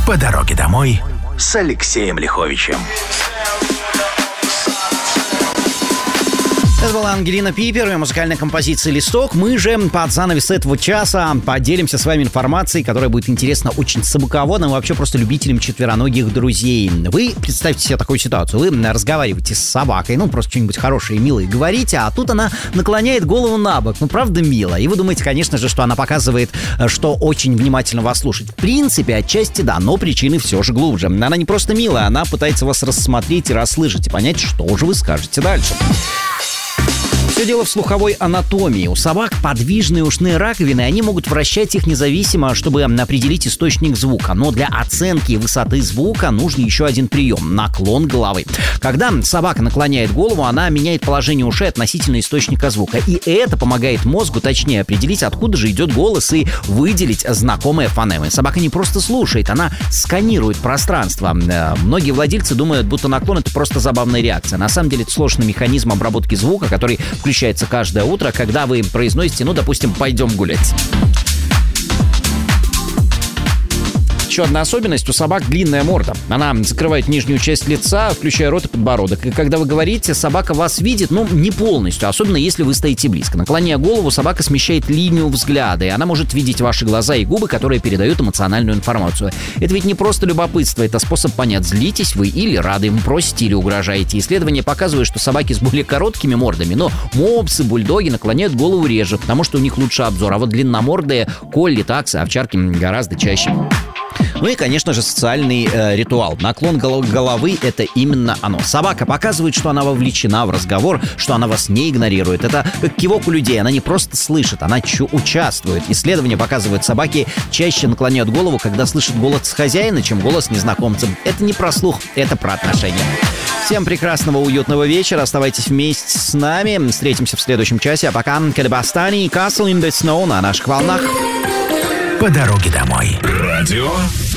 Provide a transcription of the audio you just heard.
По дороге домой с Алексеем Лиховичем. Это была Ангелина Пипер и музыкальная композиция «Листок». Мы же под занавес этого часа поделимся с вами информацией, которая будет интересна очень собаководным и вообще просто любителям четвероногих друзей. Вы представьте себе такую ситуацию. Вы разговариваете с собакой, просто что-нибудь хорошее и милое говорите, а тут она наклоняет голову на бок. Правда мило. И вы думаете, конечно же, что она показывает, что очень внимательно вас слушает. В принципе, отчасти да, но причины все же глубже. Она не просто милая, она пытается вас рассмотреть и расслышать, и понять, что же вы скажете дальше. Все дело в слуховой анатомии. У собак подвижные ушные раковины, они могут вращать их независимо, чтобы определить источник звука. Но для оценки высоты звука нужен еще один прием – наклон головы. Когда собака наклоняет голову, она меняет положение ушей относительно источника звука. И это помогает мозгу точнее определить, откуда же идет голос, и выделить знакомые фонемы. Собака не просто слушает, она сканирует пространство. Многие владельцы думают, будто наклон – это просто забавная реакция. На самом деле это сложный механизм обработки звука, который включается каждое утро, когда вы произносите, допустим, «пойдем гулять». Еще одна особенность: у собак длинная морда. Она закрывает нижнюю часть лица, включая рот и подбородок. И когда вы говорите, собака вас видит, не полностью, особенно если вы стоите близко. Наклоняя голову, собака смещает линию взгляда, и она может видеть ваши глаза и губы, которые передают эмоциональную информацию. Это ведь не просто любопытство, это способ понять, злитесь вы или рады ему, просите или угрожаете. Исследования показывают, что собаки с более короткими мордами, но мопсы, бульдоги наклоняют голову реже, потому что у них лучше обзор. А вот длинномордые колли, таксы, овчарки гораздо чаще. И, конечно же, социальный ритуал. Наклон головы – это именно оно. Собака показывает, что она вовлечена в разговор, что она вас не игнорирует. Это как кивок у людей. Она не просто слышит, она участвует. Исследования показывают, собаки чаще наклоняют голову, когда слышат голос хозяина, чем голос незнакомца. Это не про слух, это про отношения. Всем прекрасного, уютного вечера. Оставайтесь вместе с нами. Встретимся в следующем часе. А пока Кадебастани и Castle in the Snow на наших волнах. По дороге домой. Радио